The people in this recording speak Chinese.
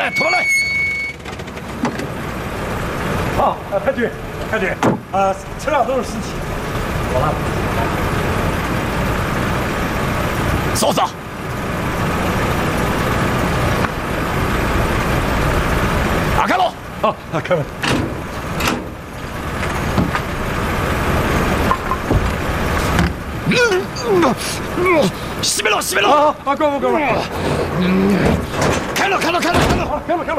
来，拖来。 好，派队，车上都是尸体，我了。 嫂子。打开喽！ 好，开门。 熄灭了，熄灭了！ 好，关门。 开了！ 开门。